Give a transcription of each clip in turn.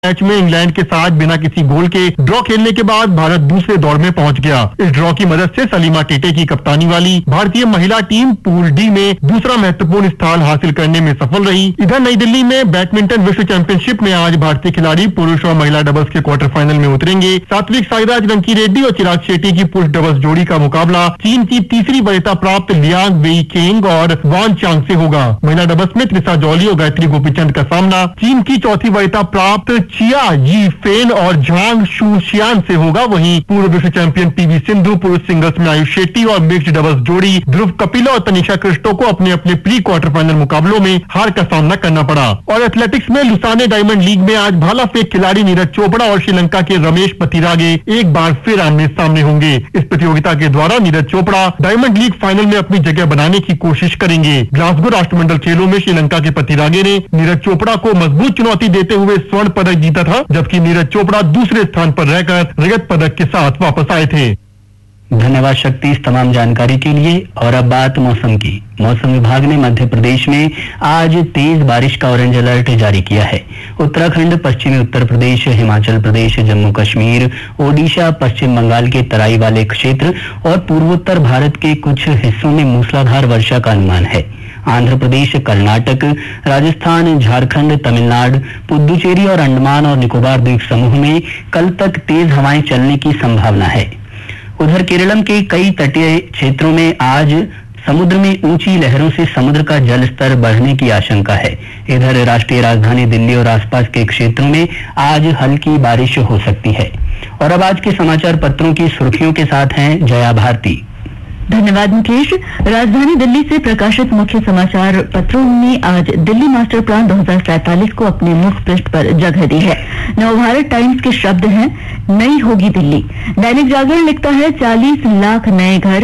Match में England के साथ बिना किसी गोल के ड्रॉ खेलने के बाद भारत दूसरे दौर में पहुंच गया। इस ड्रॉ की मदद से सलीमा टेटे की कप्तानी वाली भारतीय महिला टीम पूल डी में दूसरा महत्वपूर्ण स्थान हासिल करने में सफल रही। इधर नई दिल्ली में बैडमिंटन विश्व चैंपियनशिप में आज भारतीय खिलाड़ी पुरुष और महिला डबल्स के क्वार्टर फाइनल में उतरेंगे। सात्विक साईराज रंकीरेड्डी और चिराग शेट्टी की पुरुष डबल्स जोड़ी का मुकाबला चीन की तीसरी वरीयता प्राप्त लियांग वेई केंग और वान चांग से होगा। महिला डबल्स में त्रिशा जॉली और गायत्री गोपीचंद का सामना चीन की चौथी वरीयता प्राप्त चिया जी फेन और झांग शूशियान से होगा। वहीं पूर्व विश्व चैंपियन पीवी सिंधु पुरुष सिंगल्स में आयुष शेट्टी और मिक्स्ड डबल्स जोड़ी ध्रुव कपिला और तनिषा क्रिस्टो को अपने अपने प्री क्वार्टर फाइनल मुकाबलों में हार का सामना करना पड़ा। और एथलेटिक्स में लुसाने डायमंड लीग में आज भाला फेंक खिलाड़ी नीरज चोपड़ा और श्रीलंका के रमेश पथिरागे एक बार फिर आमने सामने होंगे। इस प्रतियोगिता के द्वारा Neeraj Chopra diamond league final में अपनी जगह बनाने की कोशिश करेंगे। ग्लासगो राष्ट्रमंडल खेलों में श्रीलंका के पथिरागे ने नीरज चोपड़ा को मजबूत चुनौती देते हुए स्वर्ण पदक जीता था, जबकि नीरज चोपड़ा दूसरे स्थान पर रहकर रजत पदक के साथ वापस आए थे। धन्यवाद शक्ति इस तमाम जानकारी के लिए। और अब बात मौसम की। मौसम विभाग ने मध्य प्रदेश में आज तेज बारिश का ऑरेंज अलर्ट जारी किया है। उत्तराखंड, पश्चिमी उत्तर प्रदेश, हिमाचल प्रदेश, जम्मू कश्मीर, ओडिशा, पश्चिम बंगाल के तराई वाले क्षेत्र और पूर्वोत्तर भारत के कुछ हिस्सों में मूसलाधार वर्षा का अनुमान है। आंध्र प्रदेश, कर्नाटक, राजस्थान, झारखंड, तमिलनाडु, पुदुचेरी और अंडमान और निकोबार द्वीप समूह में कल तक तेज हवाएं चलने की संभावना है। उधर केरलम के कई तटीय क्षेत्रों में आज समुद्र में ऊंची लहरों से समुद्र का जल स्तर बढ़ने की आशंका है। इधर राष्ट्रीय राजधानी दिल्ली और आसपास के क्षेत्रों में आज हल्की बारिश हो सकती है। और अब आज के समाचार पत्रों की सुर्खियों के साथ हैं जया भारती। धन्यवाद मुकेश। राजधानी दिल्ली से प्रकाशित मुख्य समाचार पत्रों ने आज दिल्ली मास्टर प्लान 2047 को अपने मुख्य पृष्ठ पर जगह दी है। नवभारत टाइम्स के शब्द हैं, नई होगी दिल्ली। दैनिक जागरण लिखता है 40 लाख नए घर,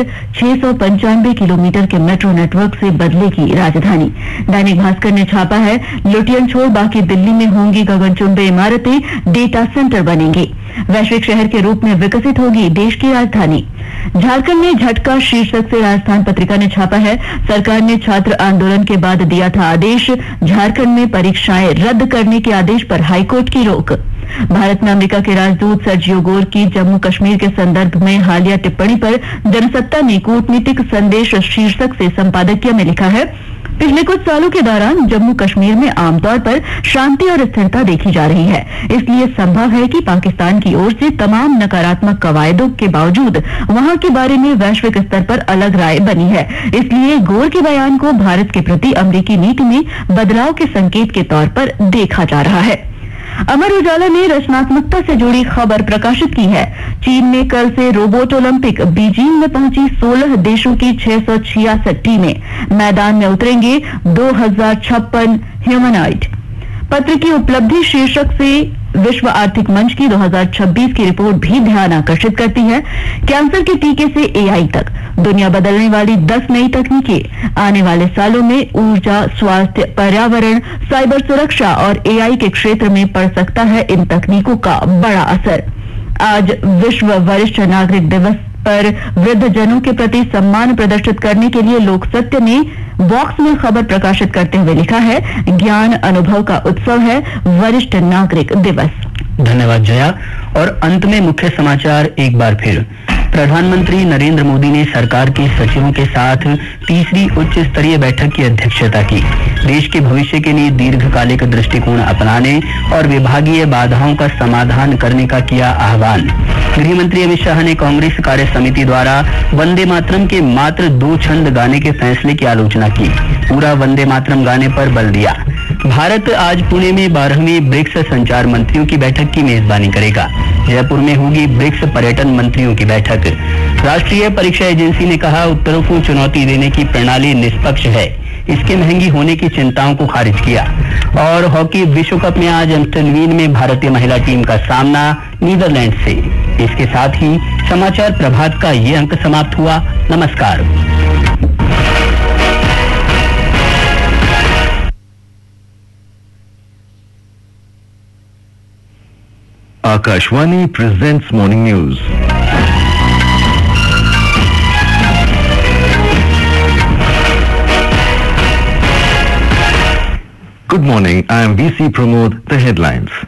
695 किलोमीटर के मेट्रो नेटवर्क से बदलेगी राजधानी। दैनिक भास्कर ने छापा है, लुटियन छोड़ बाकी दिल्ली में होंगी गगनचुंबी इमारतें, डेटा सेंटर बनेंगे। वैश्विक शहर के रूप में विकसित होगी देश की राजधानी। झारखंड में झटका शीर्षक से राजस्थान पत्रिका ने छापा है, सरकार ने छात्र आंदोलन के बाद दिया था आदेश, झारखंड में परीक्षाएं रद्द करने के आदेश पर हाईकोर्ट की रोक। भारत में अमेरिका के राजदूत सर्जियो गोर की जम्मू कश्मीर के संदर्भ में हालिया टिप्पणी पर जनसत्ता ने कूटनीतिक संदेश शीर्षक से संपादकीय में लिखा है, पिछले कुछ सालों के दौरान जम्मू कश्मीर में आमतौर पर शांति और स्थिरता देखी जा रही है। इसलिए संभव है कि पाकिस्तान की ओर से तमाम नकारात्मक कवायदों के बावजूद वहां के बारे में वैश्विक स्तर पर अलग राय बनी है। इसलिए गोर के बयान को भारत के प्रति अमेरिकी नीति में बदलाव के संकेत के तौर पर देखा जा रहा है। अमर उजाला ने रचनात्मकता से जुड़ी खबर प्रकाशित की है। चीन में कल से रोबोट ओलंपिक, बीजिंग में पहुंची 16 देशों की 666 टीमें, मैदान में उतरेंगे 2056 ह्यूमनॉइड। पत्र की उपलब्धि शीर्षक से विश्व आर्थिक मंच की 2026 की रिपोर्ट भी ध्यान आकर्षित करती है। कैंसर के टीके से एआई तक दुनिया बदलने वाली 10 नई तकनीकें। आने वाले सालों में ऊर्जा, स्वास्थ्य, पर्यावरण, साइबर सुरक्षा और एआई के क्षेत्र में पड़ सकता है इन तकनीकों का बड़ा असर। आज विश्व वरिष्ठ नागरिक दिवस पर वृद्ध जनों के प्रति सम्मान प्रदर्शित करने के लिए लोक सत्य ने बॉक्स में खबर प्रकाशित करते हुए लिखा है, ज्ञान अनुभव का उत्सव है वरिष्ठ नागरिक दिवस। धन्यवाद जया। और अंत में मुख्य समाचार एक बार फिर। प्रधानमंत्री नरेंद्र मोदी ने सरकार के सचिवों के साथ तीसरी उच्च स्तरीय बैठक की अध्यक्षता की। देश के भविष्य के लिए दीर्घकालिक दृष्टिकोण अपनाने और विभागीय बाधाओं का समाधान करने का किया आह्वान। गृह मंत्री अमित शाह ने कांग्रेस कार्य समिति द्वारा वंदे मातरम के मात्र 2 छंद गाने के फैसले की आलोचना की। पूरा वंदे मातरम गाने पर बल दिया। भारत आज पुणे में 12वीं ब्रिक्स संचार मंत्रियों की बैठक की मेजबानी करेगा। जयपुर में होगी ब्रिक्स पर्यटन मंत्रियों की बैठक। राष्ट्रीय परीक्षा एजेंसी ने कहा, उत्तरों को चुनौती देने की प्रणाली निष्पक्ष है, इसके महंगी होने की चिंताओं को खारिज किया। और हॉकी विश्व कप में आज एम्स्टर्डम में भारतीय महिला टीम का सामना नीदरलैंड से। इसके साथ ही समाचार प्रभात का ये अंक समाप्त हुआ। नमस्कार। Akashvani presents morning news. Good morning, I am VC Pramod. The headlines.